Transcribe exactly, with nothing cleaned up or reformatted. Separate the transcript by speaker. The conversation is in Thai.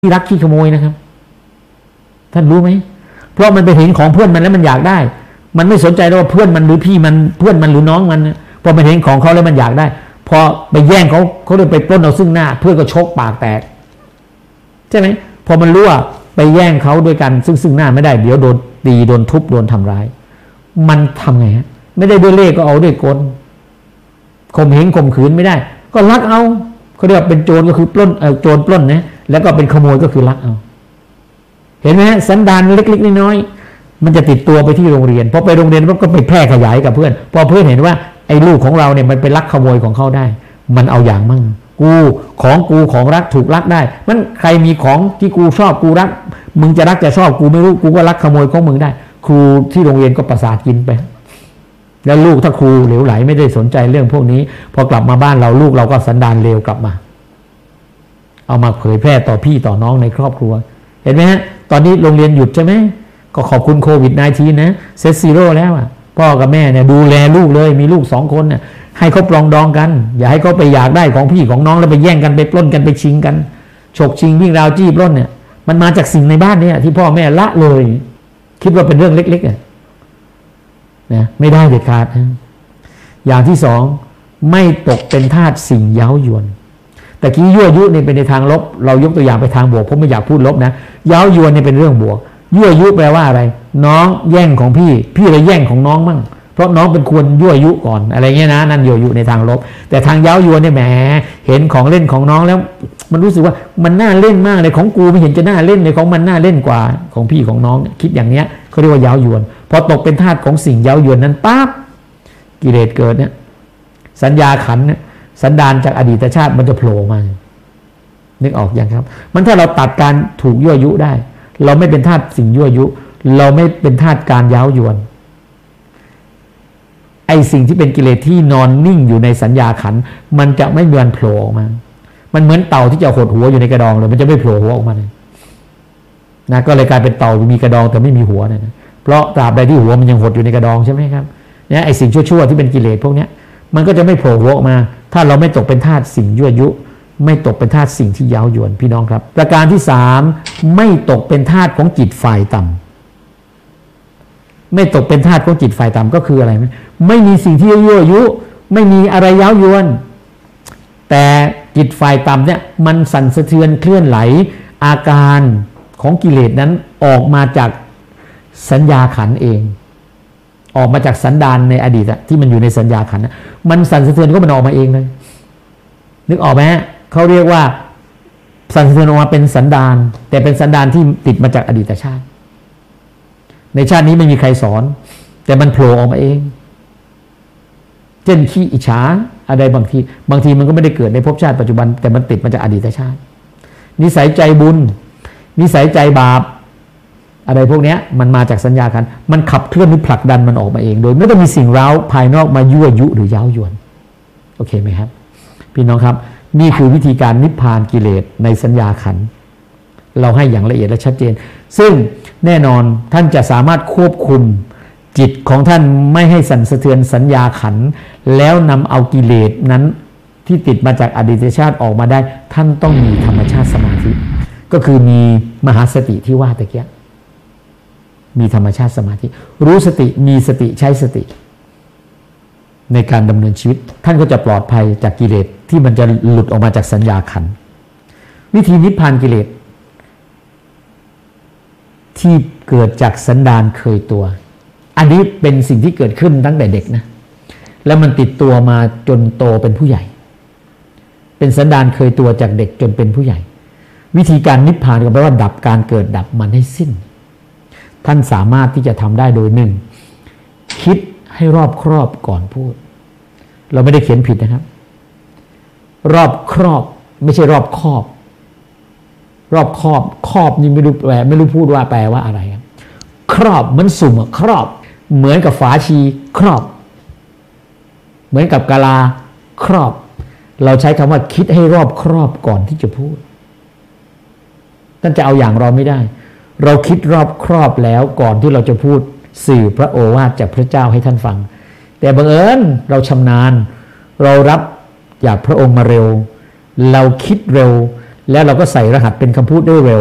Speaker 1: ที่รักขี้ขโมยนะครับท่านรู้ไหมเพราะมันไปเห็นของเพื่อนมันแล้วมันอยากได้มันไม่สนใจว่าเพื่อนมันหรือพี่มันเพื่อนมันหรือน้องมันพอมันเห็นของเขาแล้วมันอยากได้พอไปแย่งเขาเขาเลยไปปล้นเอาซึ่งหน้าเพื่อนก็ชกปากแตกใช่ไหมพอมันรู้ว่าไปแย่งเขาด้วยกันซึ่งซึ่งหน้าไม่ได้เดี๋ยวโดนตีโดนทุบโดนทำร้ายมันทำไงฮะไม่ได้ด้วยเล่ห์ก็เอาด้วยกลข่มเหงข่มขืนไม่ได้ก็ลักเอาเขาเรียกว่าเป็นโจรก็คือปล้นเออโจรปล้นนะแล้วก็เป็นขโมยก็คือลักเอาเห็นไหมฮะสันดานเล็กๆน้อยๆมันจะติดตัวไปที่โรงเรียนพอไปโรงเรียนก็ไปแพร่ขยายกับเพื่อนพอเพื่อนเห็นว่าไอ้ลูกของเราเนี่ยมันไปลักขโมยของเขาได้มันเอาอย่างมั่งกูของกูของรักถูกลักได้มันใครมีของที่กูชอบกูรักมึงจะรักจะชอบกูไม่รู้กูก็ลักขโมยของมึงได้ครูที่โรงเรียนก็ประสาทกินไปแล้วลูกถ้าครูเหลวไหลไม่ได้สนใจเรื่องพวกนี้พอกลับมาบ้านเราลูกเราก็สันดานเลวกลับมาเอามาเผยแพร่ต่อพี่ต่อน้องในครอบครัวเห็นไหมฮะตอนนี้โรงเรียนหยุดใช่ไหมก็ขอบคุณโควิด สิบเก้า นะเซตซีโร่แล้วอ่ะพ่อกับแม่เนี่ยดูแลลูกเลยมีลูกสองคนเนี่ยให้เขาปลองดองกันอย่าให้เขาไปอยากได้ของพี่ของน้องแล้วไปแย่งกันไปปล้นกันไปชิงกันฉกชิงวิ่งราวจี้ปล้นเนี่ยมันมาจากสิ่งในบ้านเนี่ยที่พ่อแม่ละเลยคิดว่าเป็นเรื่องเล็กๆอ่ะนะไม่ได้เด็ดขาดนะอย่างที่สองไม่ตกเป็นทาสสิ่งเย้ายวนแต่กี้ยั่วยุเนี่ยเป็นในทางลบเรายกตัวอย่างไปทางบวกผมไม่อยากพูดลบนะเย้ายวนเนี่ยเป็นเรื่องบวกยั่วยุแปลว่าอะไรน้องแย่งของพี่พี่เลยแย่งของน้องมั่งเพราะน้องเป็นควรยั่วยุก่อนอะไรเงี้ยนะนั่นยั่วยุในทางลบแต่ทางเย้ายวนเนี่ยแหมเห็นของเล่นของน้องแล้วมันรู้สึกว่ามันน่าเล่นมากเลยของกูไม่เห็นจะน่าเล่นเลยของมันน่าเล่นกว่าของพี่ของน้องคิดอย่างเนี้ยเขาเรียกว่าเย้ายวนพอตกเป็นทาสของสิ่งเย้ายวนนั้นปั๊บกิเลสเกิดเนี่ยสัญญาขันเนี่ยสันดานจากอดีตชาติมันจะโผล่มานึกออกยังครับมันถ้าเราตัดการถูกยั่วยุได้เราไม่เป็นทาสสิ่งยั่วยุเราไม่เป็นทาสการเย้ายวนไอ้สิ่งที่เป็นกิเลสที่นอนนิ่งอยู่ในสัญญาขันมันจะไม่มีวันโผล่ออกมามันเหมือนเต่าที่จะหดหัวอยู่ในกระดองเลยมันจะไม่โผล่หัวออกมาเลยนะก็เลยกลายเป็นเต่ามีกระดองแต่ไม่มีหัวนะเพราะตราบใดที่หัวมันยังหดอยู่ในกระดองใช่ไหมครับเนี่ยไอ้สิ่งชั่วๆที่เป็นกิเลสพวกนี้มันก็จะไม่โผล่หัวออกมาถ้าเราไม่ตกเป็นทาสสิ่งยั่วยุไม่ตกเป็นทาสสิ่งที่เย้ายวนพี่น้องครับประการที่สามไม่ตกเป็นทาสของจิตฝ่ายต่ำไม่ตกเป็นทาสของจิตฝ่ายต่ำก็คืออะไรไหมไม่มีสิ่งที่ยั่วยุไม่มีอะไรเย้ายวนแต่จิตฝ่ายต่ำเนี่ยมันสั่นสะเทือนเคลื่อนไหลอาการของกิเลสนั้นออกมาจากสัญญาขันเองออกมาจากสันดานในอดีตที่มันอยู่ในสัญญาขันมันสั่นสะเทือนก็มันออกมาเองเลยนึกออกไหมเขาเรียกว่าสั่นสะเทือนออกมาเป็นสันดานแต่เป็นสันดานที่ติดมาจากอดีตชาติในชาตินี้ไม่มีใครสอนแต่มันโผล่ออกมาเองเช่นขี้อิจฉาอะไรบางทีบางทีมันก็ไม่ได้เกิดในภพชาติปัจจุบันแต่มันติดมาจากอดีตชาตินิสัยใจบุญนิสัยใจบาปอะไรพวกนี้มันมาจากสัญญาขันมันขับเคลื่อนหรือผลักดันมันออกมาเองโดยไม่ต้องมีสิ่งเร้าภายนอกมายั่วยุหรือเย้ายวนโอเคไหมครับพี่น้องครับนี่คือวิธีการนิพพานกิเลสในสัญญาขันเราให้อย่างละเอียดและชัดเจนซึ่งแน่นอนท่านจะสามารถควบคุมจิตของท่านไม่ให้สั่นสะเทือนสัญญาขันแล้วนำเอากิเลสนั้นที่ติดมาจากอดีตชาติออกมาได้ท่านต้องมีธรรมชาติสมาธิก็คือมีมหาสติที่ว่าตะเกียมีธรรมชาติสมาธิรู้สติมีสติใช้สติในการดำเนินชีวิตท่านก็จะปลอดภัยจากกิเลสที่มันจะหลุดออกมาจากสัญญาขันธ์วิธีนิพพานกิเลสที่เกิดจากสันดานเคยตัวอันนี้เป็นสิ่งที่เกิดขึ้นตั้งแต่เด็กนะแล้วมันติดตัวมาจนโตเป็นผู้ใหญ่เป็นสันดานเคยตัวจากเด็กจนเป็นผู้ใหญ่วิธีการนิพพานก็แปลว่าดับการเกิดดับมันให้สิ้นท่านสามารถที่จะทำได้โดยหนึ่งคิดให้รอบครอบก่อนพูดเราไม่ได้เขียนผิดนะครับรอบครอบไม่ใช่รอบครอบรอบครอบครอบนี่ไม่รู้แปลไม่รู้พูดว่าแปลว่าอะไรครอบเหมือนสุ่มครอบเหมือนกับฝาชีครอบเหมือนกับกะลาครอบเราใช้คำว่าคิดให้รอบครอบก่อนที่จะพูดท่านจะเอาอย่างเราไม่ได้เราคิดรอบครอบแล้วก่อนที่เราจะพูดสื่อพระโอวาทจากพระเจ้าให้ท่านฟังแต่บังเอิญเราชำนาญเรารับจากพระองค์มาเร็วเราคิดเร็วแล้วเราก็ใส่รหัสเป็นคำพูดได้เร็ว